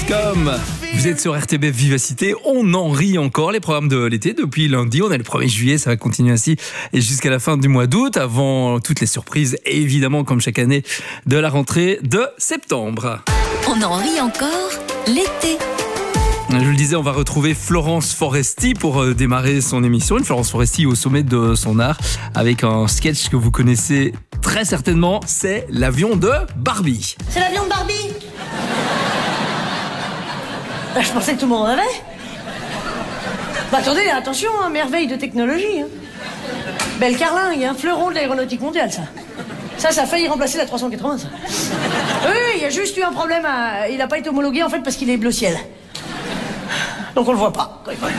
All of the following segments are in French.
Bascom. Vous êtes sur RTBF Vivacité, on en rit encore, les programmes de l'été. Depuis lundi, on est le 1er juillet, ça va continuer ainsi et jusqu'à la fin du mois d'août, avant toutes les surprises, et évidemment, comme chaque année, de la rentrée de septembre. On en rit encore l'été. Je le disais, on va retrouver Florence Foresti pour démarrer son émission. Une Florence Foresti au sommet de son art avec un sketch que vous connaissez très certainement, c'est l'avion de Barbie. C'est l'avion de Barbie. Bah, je pensais que tout le monde en avait. Bah attendez, attention, hein, merveille de technologie. Hein. Belle carlingue, un fleuron de l'aéronautique mondiale, ça. Ça a failli remplacer la 380, ça. Oui, il y a juste eu un problème. Il n'a pas été homologué, en fait, parce qu'il est bleu ciel. Donc on le voit pas.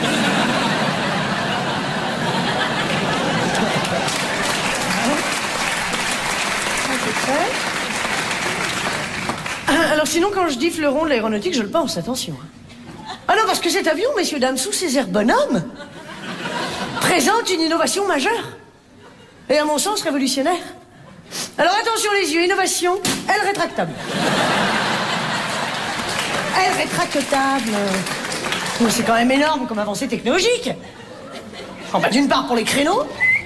Alors sinon, quand je dis fleuron de l'aéronautique, je le pense, attention. Ah non, parce que cet avion, messieurs, dames, sous ses airs bonhommes, présente une innovation majeure. Et à mon sens, révolutionnaire. Alors attention les yeux, innovation, aile rétractable. Aile rétractable. C'est quand même énorme comme avancée technologique. Oh, bah, d'une part pour les créneaux.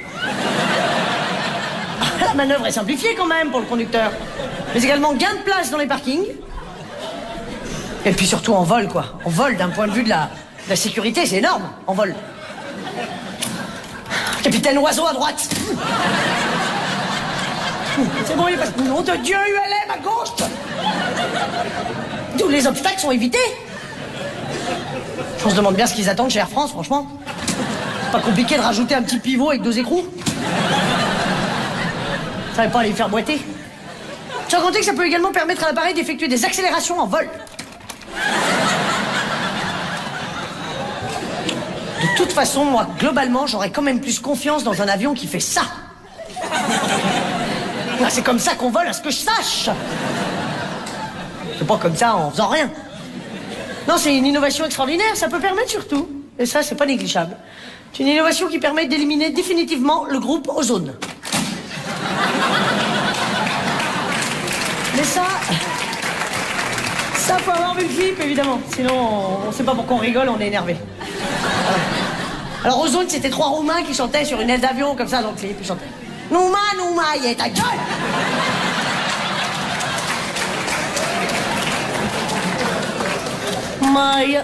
La manœuvre est simplifiée quand même pour le conducteur. Mais également gain de place dans les parkings. Et puis surtout en vol, quoi. En vol, d'un point de vue de la sécurité, c'est énorme. En vol. Capitaine Oiseau à droite. C'est bon, il passe. Nom de Dieu, ULM à gauche. Tous les obstacles sont évités. On se demande bien ce qu'ils attendent chez Air France, franchement. Pas compliqué de rajouter un petit pivot avec 2 écrous. Ça va pas les faire boiter. Sans compter que ça peut également permettre à l'appareil d'effectuer des accélérations en vol. De toute façon, moi, globalement, j'aurais quand même plus confiance dans un avion qui fait ça. C'est comme ça qu'on vole, à ce que je sache. C'est pas comme ça en faisant rien. Non, c'est une innovation extraordinaire, ça peut permettre surtout, et ça, c'est pas négligeable, c'est une innovation qui permet d'éliminer définitivement le groupe ozone. Mais ça faut avoir vu le clip, évidemment, sinon on sait pas pourquoi on rigole, on est énervé. Alors ozone, c'était 3 Roumains qui chantaient sur une aile d'avion, comme ça, dans le clip, ils chantaient. Nouma, Nouma, y'a ta gueule! Maï.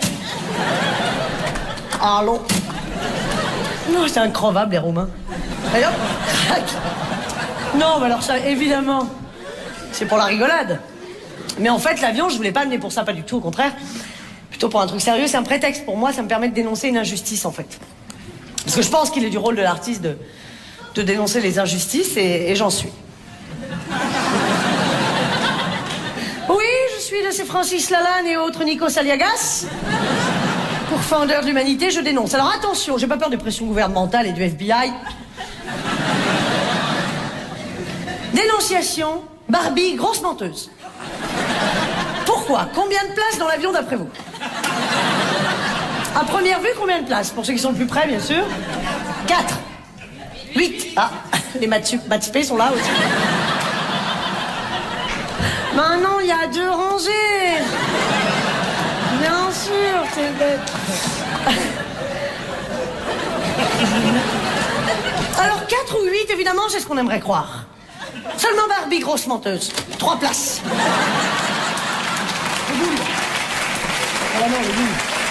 Allô. Non, c'est increvable, les Roumains. Allez hop, crac. Non, mais alors ça, évidemment, c'est pour la rigolade. Mais en fait, l'avion, je voulais pas amener pour ça, pas du tout, au contraire. Plutôt pour un truc sérieux, c'est un prétexte pour moi, ça me permet de dénoncer une injustice, en fait. Parce que je pense qu'il est du rôle de l'artiste de dénoncer les injustices, et j'en suis. Oui, je suis de ces Francis Lalanne et autres Nikos Aliagas. Pourfendeurs de l'humanité, je dénonce. Alors attention, j'ai pas peur des pressions gouvernementales et du FBI. Dénonciation, Barbie, grosse menteuse. Pourquoi? Combien de places dans l'avion d'après vous? À première vue, combien de places? Pour ceux qui sont le plus près, bien sûr. 4. 8. Ah, les maths spé sont là aussi. Maintenant, il y a 2 rangées. Bien sûr, c'est bête. Alors, 4 ou 8, évidemment, c'est ce qu'on aimerait croire. Seulement Barbie, grosse menteuse. 3 places. Les boules. Voilà, non, les boules.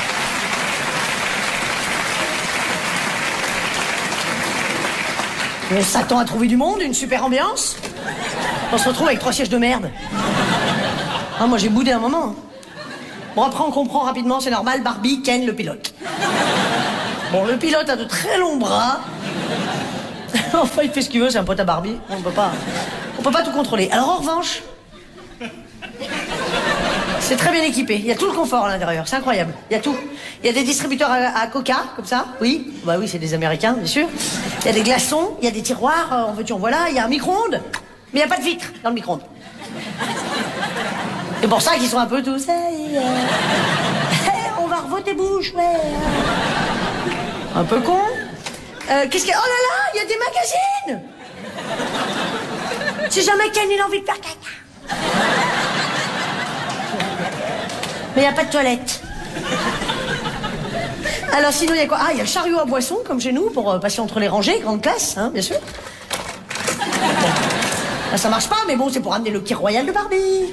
On s'attend à trouver du monde, une super ambiance. On se retrouve avec 3 sièges de merde. Ah, moi, j'ai boudé un moment. Hein. Bon, après, on comprend rapidement, c'est normal, Barbie, Ken, le pilote. Bon, le pilote a de très longs bras. Enfin, il fait ce qu'il veut, c'est un pote à Barbie. On peut pas tout contrôler. Alors, en revanche, c'est très bien équipé. Il y a tout le confort à l'intérieur, c'est incroyable. Il y a tout. Il y a des distributeurs à coca, comme ça, oui. Bah oui, c'est des Américains, bien sûr. Il y a des glaçons, il y a des tiroirs, en veux-tu, en voilà. Il y a un micro-ondes, mais il n'y a pas de vitre dans le micro-ondes. C'est pour ça qu'ils sont un peu tous... Hey, on va revoter bouche, ouais. Un peu con. Qu'est-ce qu'il y a? Oh là là, il y a des magazines. Si jamais Ken il a envie de faire caca. Mais il n'y a pas de toilette. Alors sinon, il y a quoi? Ah, il y a le chariot à boissons, comme chez nous, pour passer entre les rangées, grande classe, hein, bien sûr. Bon. Là, ça marche pas, mais bon, c'est pour amener le kir royal de Barbie.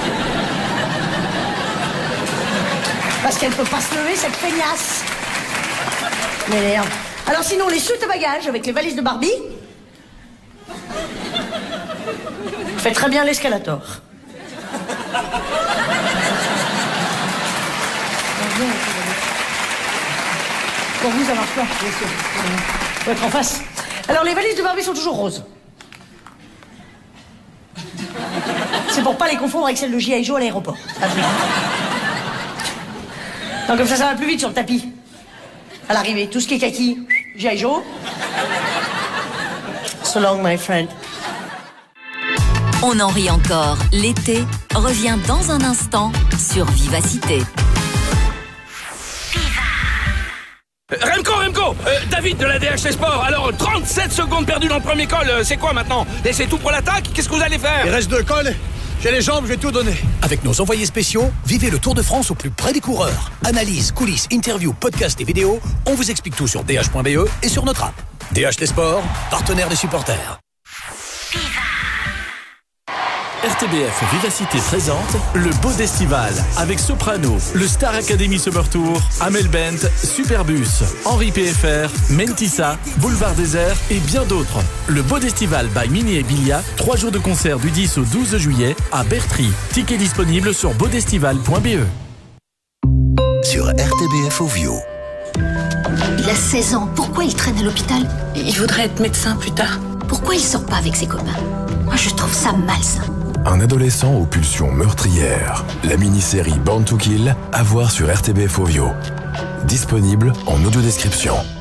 Parce qu'elle peut pas se lever, cette feignasse. Mais merde. Alors sinon, les chutes à bagages avec les valises de Barbie. Fait très bien l'escalator. Pour vous, ça marche pas, bien sûr. Faut être en face. Alors, les valises de Barbie sont toujours roses. C'est pour pas les confondre avec celles de G.I. Joe à l'aéroport. Donc, comme ça va plus vite sur le tapis. À l'arrivée, tout ce qui est kaki, G.I. Joe. So long, my friend. On en rit encore. L'été revient dans un instant sur Vivacité. Remco, David de la DHT Sport. Alors, 37 secondes perdues dans le premier col, c'est quoi maintenant? Et c'est tout pour l'attaque? Qu'est-ce que vous allez faire? Il reste 2 cols, j'ai les jambes, je vais tout donner. Avec nos envoyés spéciaux, vivez le Tour de France au plus près des coureurs. Analyse, coulisses, interviews, podcasts et vidéos, on vous explique tout sur dh.be et sur notre app. DHT Sport, partenaire des supporters. RTBF Vivacité présente le Beau Destival avec Soprano, le Star Academy Summer Tour, Amel Bent, Superbus, Henri PFR, Mentissa, Boulevard Désert et bien d'autres. Le Beau Destival by Mini et Bilia, 3 jours de concert du 10 au 12 juillet à Bertry. Tickets disponibles sur beaudestival.be. Sur RTBF Ovio. Il a 16 ans, pourquoi il traîne à l'hôpital? Il voudrait être médecin plus tard. Pourquoi il sort pas avec ses copains? Moi, je trouve ça malsain. Un adolescent aux pulsions meurtrières. La mini-série Born to Kill, à voir sur RTBF Ovio. Disponible en audio-description.